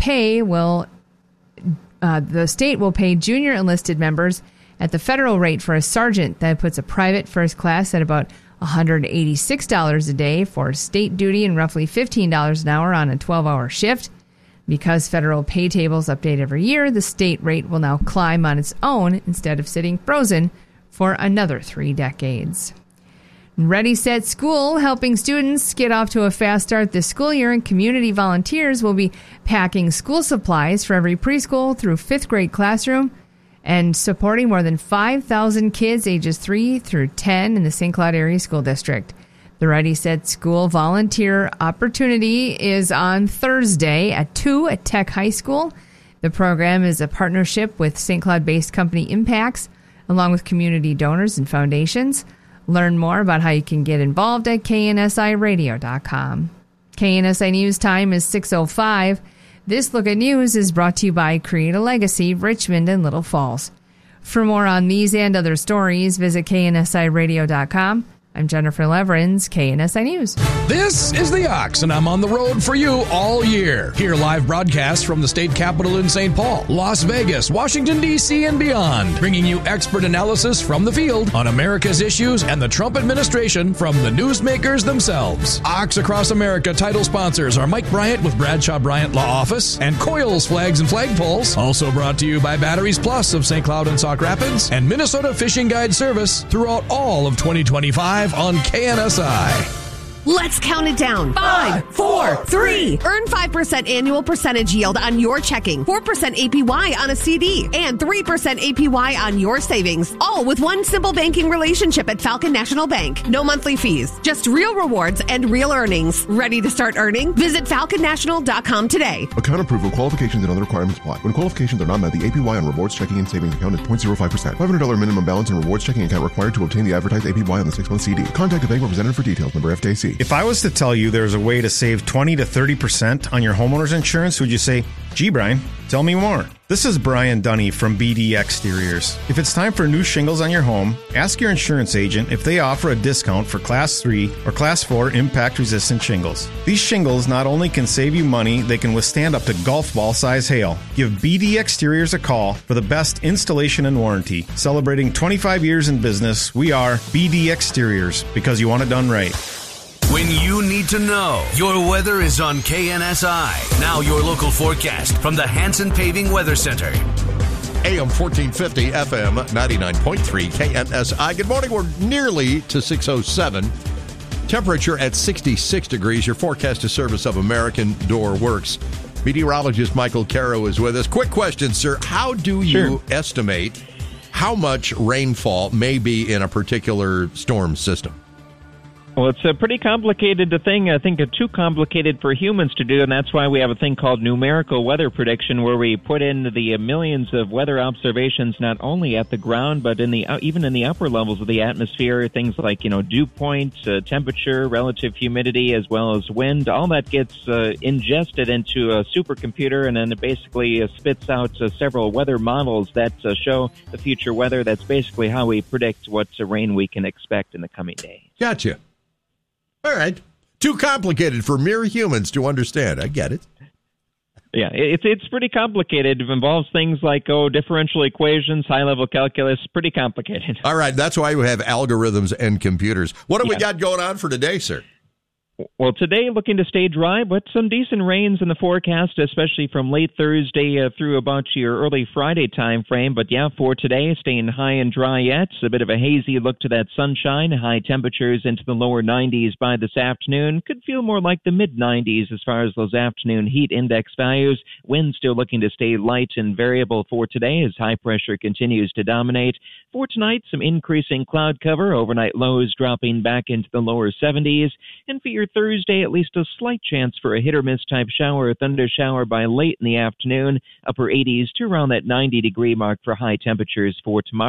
the state will pay junior enlisted members at the federal rate for a sergeant. That puts a private first class at about $186 a day for state duty and roughly $15 an hour on a 12-hour shift. Because federal pay tables update every year, the state rate will now climb on its own instead of sitting frozen for another 3 decades. Ready, Set, School, helping students get off to a fast start this school year, and community volunteers will be packing school supplies for every preschool through 5th grade classroom and supporting more than 5,000 kids ages 3 through 10 in the St. Cloud Area School District. The Ready, Set, School volunteer opportunity is on Thursday at 2 at Tech High School. The program is a partnership with St. Cloud-based company Impacts, along with community donors and foundations. Learn more about how you can get involved at KNSIRadio.com. KNSI News time is 6:05. This Look at News is brought to you by Create a Legacy, Richmond and Little Falls. For more on these and other stories, visit KNSIRadio.com. I'm Jennifer Leverins, KNSI News. This is The Ox, and I'm on the road for you all year. Hear live broadcasts from the state capitol in St. Paul, Las Vegas, Washington, D.C., and beyond, bringing you expert analysis from the field on America's issues and the Trump administration from the newsmakers themselves. Ox Across America title sponsors are Mike Bryant with Bradshaw Bryant Law Office and Coils Flags and Flagpoles. Also brought to you by Batteries Plus of St. Cloud and Sauk Rapids and Minnesota Fishing Guide Service throughout all of 2025. On KNSI. Let's count it down. 5, 4, 3. Earn 5% annual percentage yield on your checking, 4% APY on a CD, and 3% APY on your savings. All with one simple banking relationship at Falcon National Bank. No monthly fees, just real rewards and real earnings. Ready to start earning? Visit falconnational.com today. Account approval, qualifications, and other requirements apply. When qualifications are not met, the APY on rewards checking and savings account is 0.05%. $500 minimum balance and rewards checking account required to obtain the advertised APY on the 6-month CD. Contact a bank representative for details. Member FDIC. If I was to tell you there's a way to save 20 to 30% on your homeowner's insurance, would you say, gee, Brian, tell me more? This is Brian Dunny from BD Exteriors. If it's time for new shingles on your home, ask your insurance agent if they offer a discount for Class 3 or Class 4 impact-resistant shingles. These shingles not only can save you money, they can withstand up to golf ball size hail. Give BD Exteriors a call for the best installation and warranty. Celebrating 25 years in business, we are BD Exteriors, because you want it done right. When you need to know, your weather is on KNSI. Now your local forecast from the Hanson Paving Weather Center. AM 1450, FM 99.3, KNSI. Good morning. We're nearly to 6:07. Temperature at 66 degrees. Your forecast is service of American Door Works. Meteorologist Michael Caro is with us. Quick question, sir. How do you estimate how much rainfall may be in a particular storm system? Well, it's a pretty complicated thing. I think too complicated for humans to do, and that's why we have a thing called numerical weather prediction, where we put in the millions of weather observations not only at the ground, but in the even in the upper levels of the atmosphere. Things like dew point, temperature, relative humidity, as well as wind. All that gets ingested into a supercomputer, and then it basically spits out several weather models that show the future weather. That's basically how we predict what rain we can expect in the coming days. Gotcha. All right. Too complicated for mere humans to understand. I get it. Yeah, it's pretty complicated. It involves things like, differential equations, high-level calculus. Pretty complicated. All right. That's why we have algorithms and computers. What do we got going on for today, sir? Well, today looking to stay dry, but some decent rains in the forecast, especially from late Thursday through about your early Friday time frame. But for today, staying high and dry yet. A bit of a hazy look to that sunshine. High temperatures into the lower 90s by this afternoon. Could feel more like the mid-90s as far as those afternoon heat index values. Wind still looking to stay light and variable for today as high pressure continues to dominate. For tonight, some increasing cloud cover. Overnight lows dropping back into the lower 70s. And for your Thursday, at least a slight chance for a hit-or-miss type shower or thunder shower by late in the afternoon. Upper 80s to around that 90-degree mark for high temperatures for tomorrow.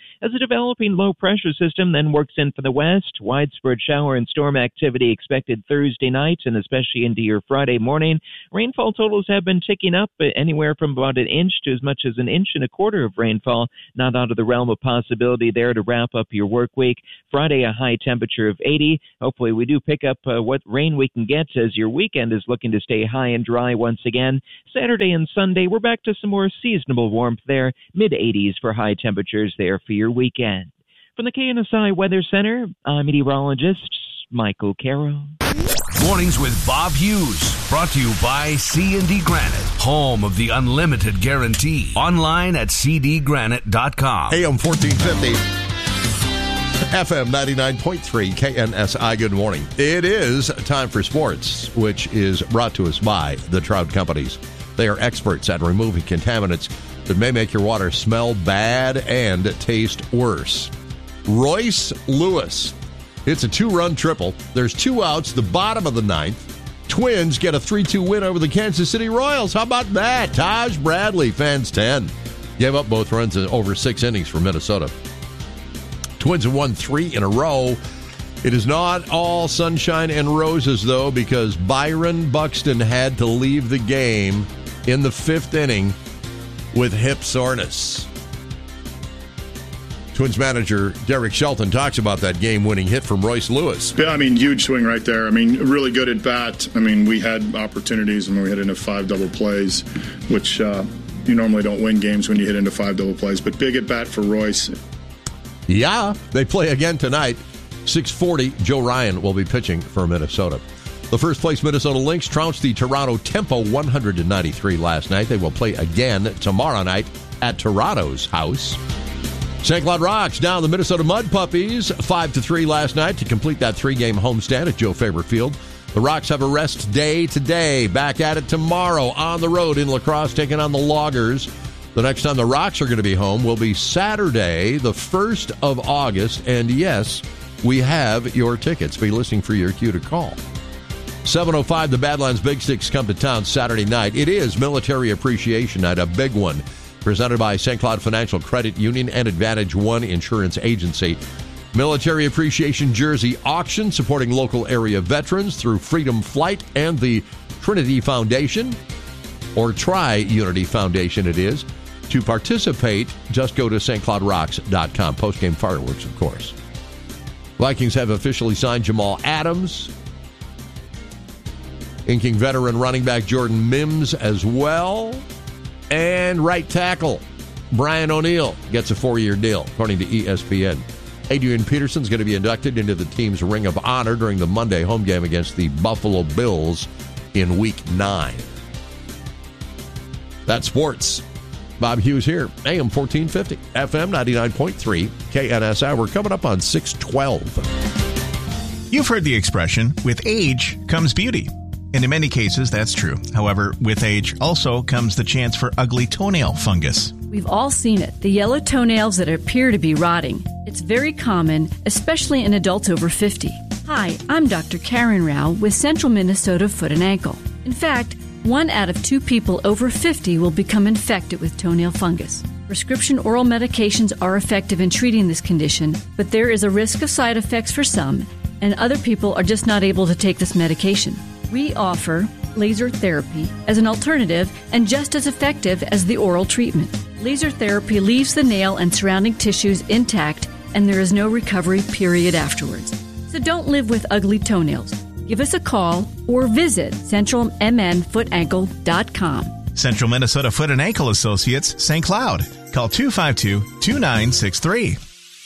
as a developing low-pressure system then works in from the west. Widespread shower and storm activity expected Thursday night and especially into your Friday morning. Rainfall totals have been ticking up anywhere from about an inch to as much as an inch and a quarter of rainfall. Not out of the realm of possibility there to wrap up your work week. Friday, a high temperature of 80. Hopefully we do pick up what rain we can get as your weekend is looking to stay high and dry once again. Saturday and Sunday, we're back to some more seasonable warmth there. Mid-80s for high temperatures there for your weekend. From the KNSI Weather Center, I'm meteorologist Michael Carroll. Mornings with Bob Hughes, brought to you by C&D Granite, home of the unlimited guarantee. Online at cdgranite.com. AM 1450, FM 99.3, KNSI. Good morning. It is time for sports, which is brought to us by the Trout Companies. They are experts at removing contaminants that may make your water smell bad and taste worse. Royce Lewis. It's a 2-run triple. There's 2 outs, the bottom of the 9th. Twins get a 3-2 win over the Kansas City Royals. How about that? Taj Bradley, fans 10. Gave up both runs in over 6 innings for Minnesota. Twins have won 3 in a row. It is not all sunshine and roses, though, because Byron Buxton had to leave the game in the 5th inning with hip soreness. Twins manager Derek Shelton talks about that game-winning hit from Royce Lewis. Yeah, huge swing right there. Really good at bat. We had opportunities. We hit into 5 double plays, which you normally don't win games when you hit into 5 double plays. But big at bat for Royce. Yeah, they play again tonight. 6:40, Joe Ryan will be pitching for Minnesota. The first-place Minnesota Lynx trounced the Toronto Tempo 193 last night. They will play again tomorrow night at Toronto's house. St. Cloud Rocks down the Minnesota Mud Puppies 5-3 last night to complete that 3-game homestand at Joe Faber Field. The Rocks have a rest day today. Back at it tomorrow on the road in La Crosse, taking on the Loggers. The next time the Rocks are going to be home will be Saturday, the 1st of August. And yes, we have your tickets. Be listening for your cue to call. 7:05, the Badlands Big Sticks come to town Saturday night. It is Military Appreciation Night, a big one, presented by St. Cloud Financial Credit Union and Advantage One Insurance Agency. Military Appreciation Jersey Auction, supporting local area veterans through Freedom Flight and the Trinity Foundation, or Tri-Unity Foundation it is. To participate, just go to stcloudrocks.com. Post-game fireworks, of course. Vikings have officially signed Jamal Adams. Inking veteran running back Jordan Mims as well. And right tackle Brian O'Neill gets a 4-year deal, according to ESPN. Adrian Peterson's going to be inducted into the team's Ring of Honor during the Monday home game against the Buffalo Bills in Week 9. That's sports. Bob Hughes here, AM 1450, FM 99.3, KNSI. We're coming up on 6:12. You've heard the expression, with age comes beauty. And in many cases, that's true. However, with age also comes the chance for ugly toenail fungus. We've all seen it, the yellow toenails that appear to be rotting. It's very common, especially in adults over 50. Hi, I'm Dr. Karen Rao with Central Minnesota Foot and Ankle. In fact, 1 out of 2 people over 50 will become infected with toenail fungus. Prescription oral medications are effective in treating this condition, but there is a risk of side effects for some, and other people are just not able to take this medication. We offer laser therapy as an alternative and just as effective as the oral treatment. Laser therapy leaves the nail and surrounding tissues intact, and there is no recovery period afterwards. So don't live with ugly toenails. Give us a call or visit centralmnfootankle.com. Central Minnesota Foot and Ankle Associates, St. Cloud. Call 252-2963.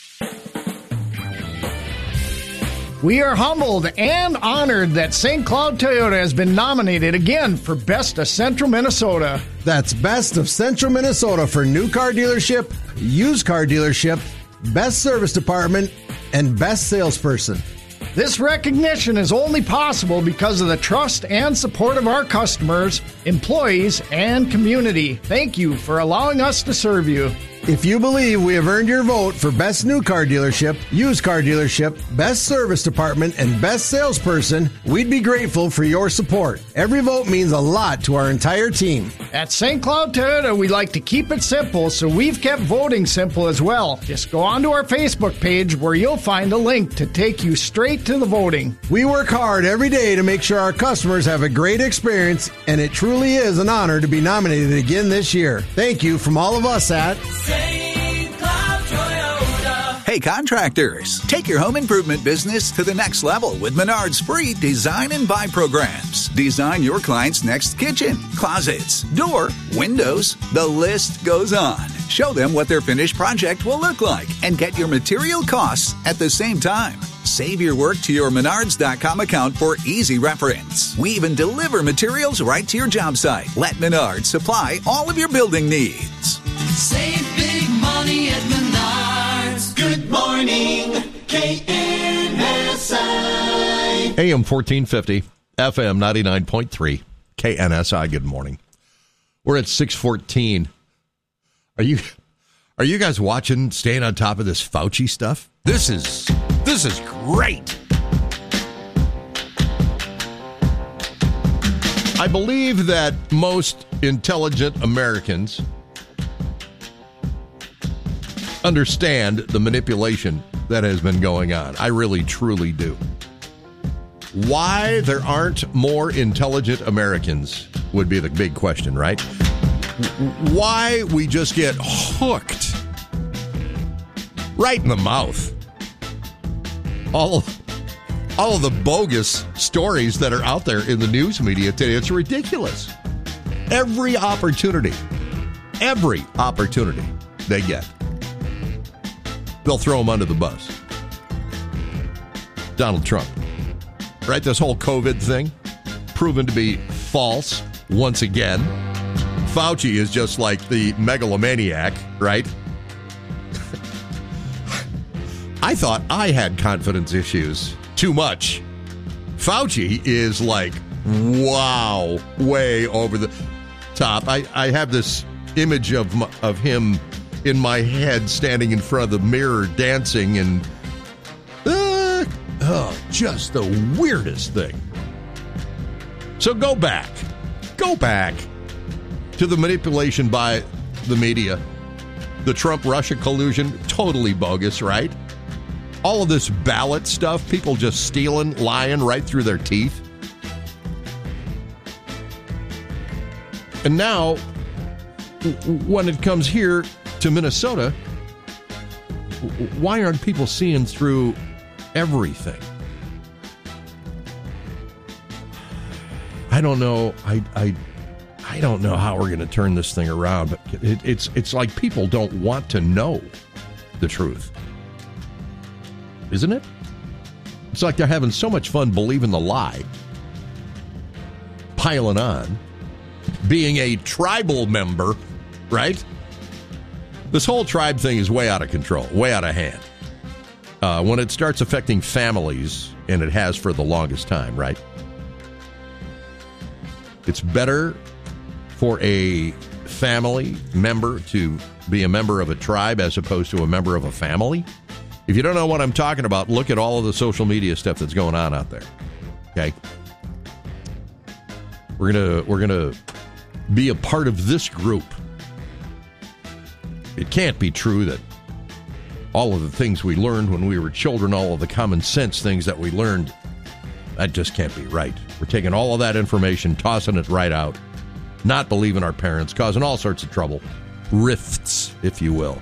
We are humbled and honored that St. Cloud Toyota has been nominated again for Best of Central Minnesota. That's Best of Central Minnesota for new car dealership, used car dealership, best service department, and best salesperson. This recognition is only possible because of the trust and support of our customers, employees, and community. Thank you for allowing us to serve you. If you believe we have earned your vote for Best New Car Dealership, Used Car Dealership, Best Service Department, and Best Salesperson, we'd be grateful for your support. Every vote means a lot to our entire team. At St. Cloud Toyota, we like to keep it simple, so we've kept voting simple as well. Just go onto our Facebook page where you'll find a link to take you straight to the voting. We work hard every day to make sure our customers have a great experience, and it truly is an honor to be nominated again this year. Thank you from all of us at St. Cloud Toyota. Hey, contractors, take your home improvement business to the next level with Menard's free Design and Buy programs. Design your client's next kitchen, closets, door, windows. The list goes on. Show them what their finished project will look like and get your material costs at the same time. Save your work to your Menards.com account for easy reference. We even deliver materials right to your job site. Let Menards supply all of your building needs. Save big money at Menards. Good morning, KNSI. AM 1450, FM 99.3, KNSI. Good morning. We're at 6:14. Are you guys watching, staying on top of this Fauci stuff? This is great. I believe that most intelligent Americans understand the manipulation that has been going on. I really, truly do. Why there aren't more intelligent Americans would be the big question, right? Why we just get hooked right in the mouth. All of the bogus stories that are out there in the news media today, it's ridiculous. Every opportunity they get, they'll throw them under the bus. Donald Trump, right? This whole COVID thing, proven to be false once again. Fauci is just like the megalomaniac, right? I thought I had confidence issues too much. Fauci is like, wow, way over the top. I have this image of him in my head standing in front of the mirror dancing and just the weirdest thing. So go back to the manipulation by the media. The Trump-Russia collusion, totally bogus, right? All of this ballot stuff, people just stealing, lying right through their teeth. And now, when it comes here to Minnesota, why aren't people seeing through everything? I don't know. I don't know how we're going to turn this thing around, but it's like people don't want to know the truth. Isn't it? It's like they're having so much fun believing the lie, piling on, being a tribal member, right? This whole tribe thing is way out of control, way out of hand. When it starts affecting families, and it has for the longest time, right? It's better for a family member to be a member of a tribe as opposed to a member of a family. If you don't know what I'm talking about, look at all of the social media stuff that's going on out there. Okay? We're gonna be a part of this group. It can't be true that all of the things we learned when we were children, all of the common sense things that we learned, that just can't be right. We're taking all of that information, tossing it right out, not believing our parents, causing all sorts of trouble. Rifts, if you will.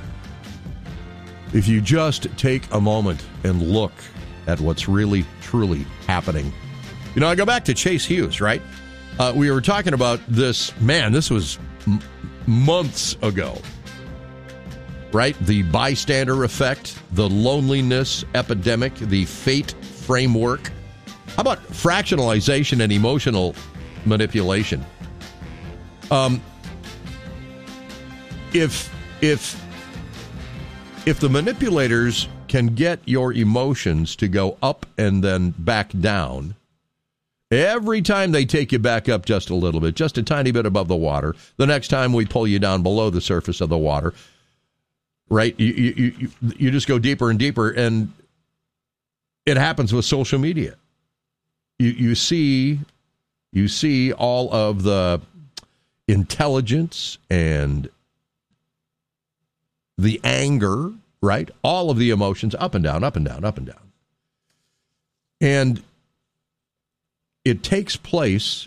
If you just take a moment and look at what's really, truly happening. You know, I go back to Chase Hughes, right? We were talking about this, this was months ago, right? The bystander effect, the loneliness epidemic, the fate framework. How about fractionalization and emotional manipulation? If the manipulators can get your emotions to go up and then back down, every time they take you back up just a little bit, just a tiny bit above the water, the next time we pull you down below the surface of the water, right? You just go deeper and deeper, and it happens with social media. You see all of the intelligence and the anger, right? All of the emotions up and down, up and down, up and down. And it takes the place,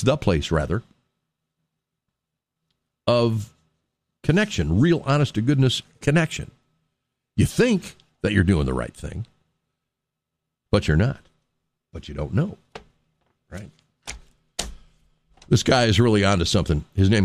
of connection, real honest to goodness connection. You think that you're doing the right thing, but you're not. But you don't know, right? This guy is really onto something. His name